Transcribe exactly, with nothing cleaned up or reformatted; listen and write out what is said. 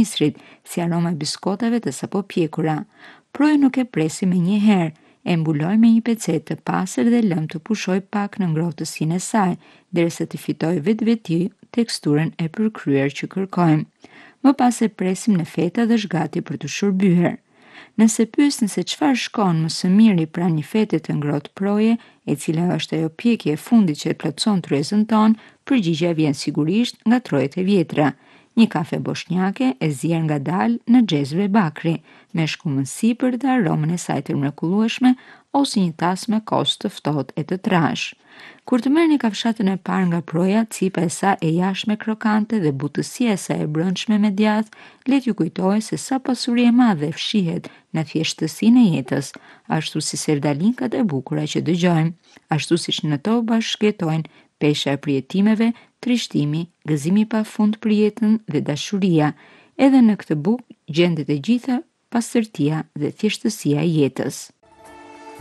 nisrit, si aroma e biskotave të sapo pjekura. Proje nuk e presi me një herë, e mbuloj me një pecet të pastër dhe lëm të pushoj pak në ngrohtësinë e saj, derisa të fitoj vetveti teksturën e përkryer që kërkojmë. Më pas e presim në feta dhe është gati për të shërbyer. Nëse pyesni se çfarë shkon më së miri pranë një fete të ngrohtë proje, e cila është ajo pjekje e fundit që e plotson tryezën tonë, përgjigjja vjen sigurisht nga trojet e vjetra. Një kafe boshnjake e zier ngadalë në xhezve bakri, me shkumën sipër dhe aromën e saj të mrekullueshme, ose një tas me kos të ftohtë e të trashë. Kur të merrni kafshatën e parë nga proja, cipa e saj e jashtme krokante dhe butësia e saj e brendshme me djathë, le t'ju kujtojë se sa pasuri e madhe fshihet në thjeshtësinë e jetës, ashtu si serdalinkat e bukura që dëgjojmë, ashtu siç në to bashkëjetojnë pesha e përjetimeve, trishtimi, gëzimi pafund për jetën dhe dashuria. Edhe në këtë bukë gjendet e gjitha pastërtia dhe thjeshtësia e jetës.